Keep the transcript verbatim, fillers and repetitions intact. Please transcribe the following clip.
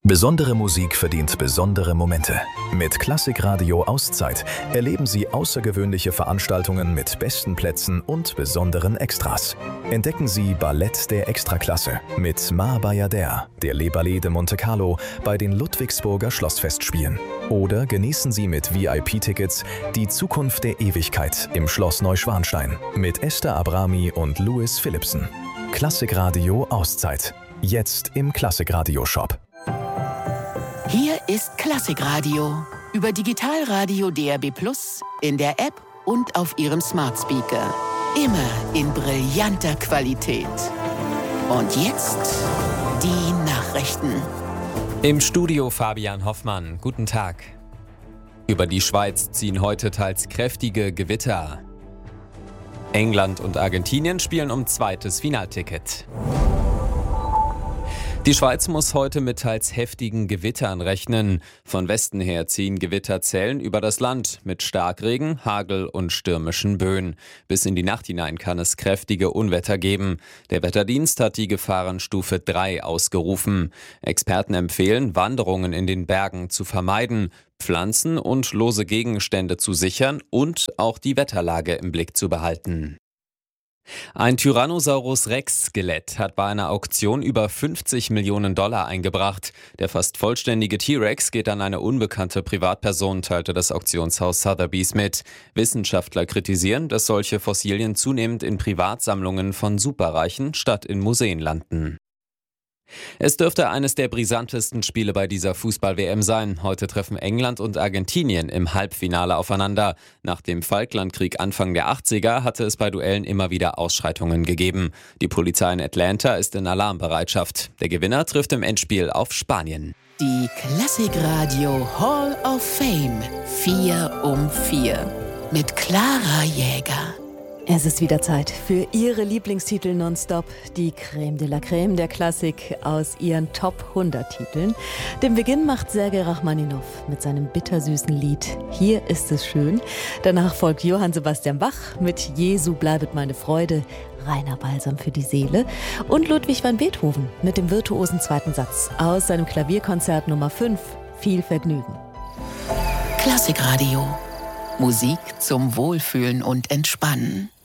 Besondere Musik verdient besondere Momente. Mit Klassikradio Auszeit erleben Sie außergewöhnliche Veranstaltungen mit besten Plätzen und besonderen Extras. Entdecken Sie Ballett der Extraklasse mit Ma Bayadère, der Les Ballets de Monte Carlo bei den Ludwigsburger Schlossfestspielen. Oder genießen Sie mit V I P-Tickets die Zukunft der Ewigkeit im Schloss Neuschwanstein mit Esther Abrami und Louis Philipsen. Klassikradio Auszeit. Jetzt im Klassikradio-Shop. Hier ist Klassikradio über Digitalradio D A B plus, in der App und auf Ihrem Smart Speaker. Immer in brillanter Qualität. Und jetzt die Nachrichten. Im Studio Fabian Hoffmann. Guten Tag. Über die Schweiz ziehen heute teils kräftige Gewitter. England und Argentinien spielen um zweites Finalticket. Die Schweiz muss heute mit teils heftigen Gewittern rechnen. Von Westen her ziehen Gewitterzellen über das Land mit Starkregen, Hagel und stürmischen Böen. Bis in die Nacht hinein kann es kräftige Unwetter geben. Der Wetterdienst hat die Gefahrenstufe drei ausgerufen. Experten empfehlen, Wanderungen in den Bergen zu vermeiden, Pflanzen und lose Gegenstände zu sichern und auch die Wetterlage im Blick zu behalten. Ein Tyrannosaurus Rex-Skelett hat bei einer Auktion über fünfzig Millionen Dollar eingebracht. Der fast vollständige T-Rex geht an eine unbekannte Privatperson, teilte das Auktionshaus Sotheby's mit. Wissenschaftler kritisieren, dass solche Fossilien zunehmend in Privatsammlungen von Superreichen statt in Museen landen. Es dürfte eines der brisantesten Spiele bei dieser Fußball-W M sein. Heute treffen England und Argentinien im Halbfinale aufeinander. Nach dem Falklandkrieg Anfang der achtziger hatte es bei Duellen immer wieder Ausschreitungen gegeben. Die Polizei in Atlanta ist in Alarmbereitschaft. Der Gewinner trifft im Endspiel auf Spanien. Die Klassikradio Hall of Fame vier um vier mit Clara Jäger. Es ist wieder Zeit für Ihre Lieblingstitel nonstop, die Creme de la Creme der Klassik aus Ihren Top hundert Titeln. Den Beginn macht Sergei Rachmaninow mit seinem bittersüßen Lied Hier ist es schön. Danach folgt Johann Sebastian Bach mit Jesu bleibet meine Freude, reiner Balsam für die Seele. Und Ludwig van Beethoven mit dem virtuosen zweiten Satz aus seinem Klavierkonzert Nummer fünf. Viel Vergnügen. Klassikradio. Musik zum Wohlfühlen und Entspannen.